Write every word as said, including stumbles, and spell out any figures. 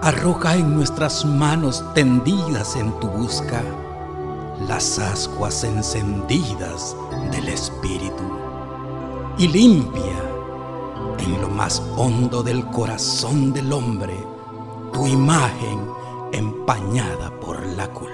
Arroja en nuestras manos tendidas en tu busca las ascuas encendidas del Espíritu y limpia en lo más hondo del corazón del hombre tu imagen empañada por la culpa.